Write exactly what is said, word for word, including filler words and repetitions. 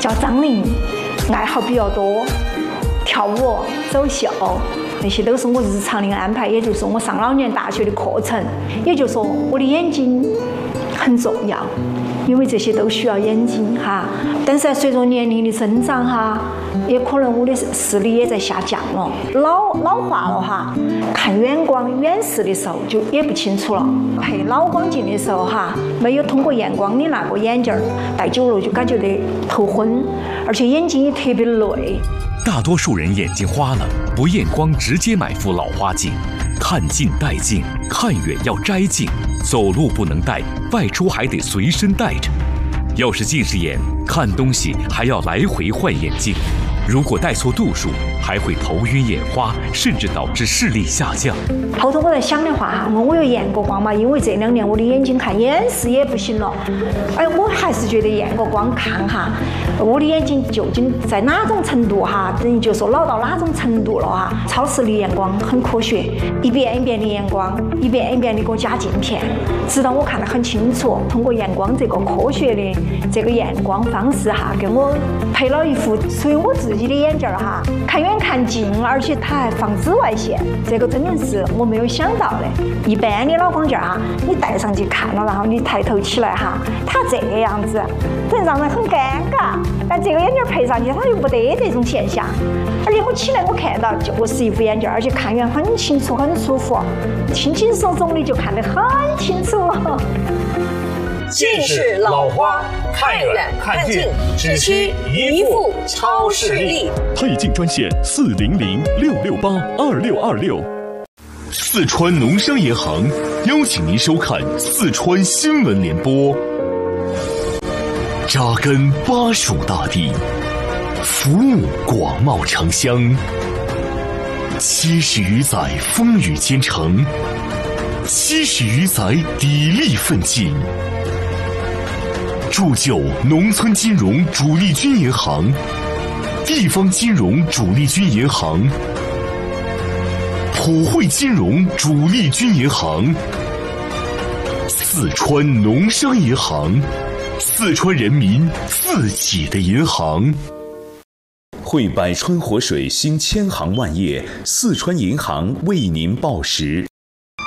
叫张玲，爱好比较多，跳舞、走秀，那些都是我日常的安排。也就是说，我上老年大学的课程，也就是说，我的眼睛很重要。因为这些都需要眼睛哈，但是随着年龄的增长哈，也可能我的视力也在下降了，老老化了哈，看远光远视的时候就也不清楚了。配老光镜的时候哈，没有通过验光的那个眼镜戴久了就感觉得头昏，而且眼睛也特别累。 大多数人眼睛花了，不验光直接买副老花镜，看近戴镜，看远要摘镜，走路不能戴，外出还得随身带着。要是近视眼，看东西还要来回换眼镜，如果戴错度数，还会头晕眼花，甚至导致视力下降。 后头我在想的话哈，我有验过光嘛，因为这两年我的眼睛看眼视也不行了，哎，我还是觉得验过光看哈，我的眼睛究竟在哪种程度哈，等于就说老到哪种程度了哈。超视力验光很科学，一遍一遍的验光，一遍一遍的给我加镜片，直到我看得很清楚。通过验光这个科学的这个验光方式哈，给我配了一副属于我自己的眼镜哈，看远看近，而且它还防紫外线，这个真的是我没有想到的。一般的老光镜啊，你戴上去看了，然后你抬头起来哈，它这个样子，真让人很尴尬。但这个眼镜配上去，它又不得这种现象。而且我起来我看到就是一副眼镜，而且看远很清楚，很舒服，轻轻松松的就看得很清楚了。 近视老花，看远看近，只需一副超视力。 配镜专线四零零六六八二六二六。四川农商银行邀请您收看四川新闻联播。扎根巴蜀大地，服务广袤城乡，七十余载风雨兼程，七十余载砥砺奋进，铸就农村金融主力军银行、地方金融主力军银行、普惠金融主力军银行、四川农商银行，四川人民自己的银行。 汇百川活水新千行万业，四川银行为您报时。